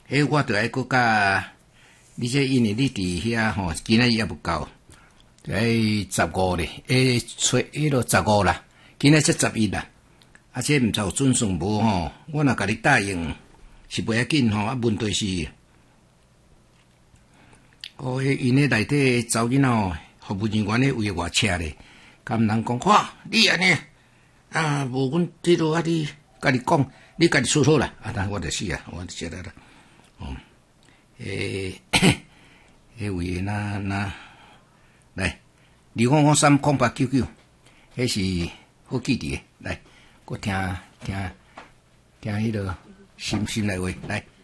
我着爱搁甲你这因为你伫遐吼，今仔也不够，就爱15咧，找迄个15啦，今仔才11啦，啊，这毋知有准算无吼？我若甲你答应是不要紧吼，啊，问题是，因咧内底查囡仔吼，服务人员咧为我车咧，甲人讲，看你安尼啊，无阮这落啊，你甲你讲，你家己出好啦，啊，但我就是啊，我就知道啦，迄位那来2553899，迄是好记伫诶，来，我听迄个心内话，来。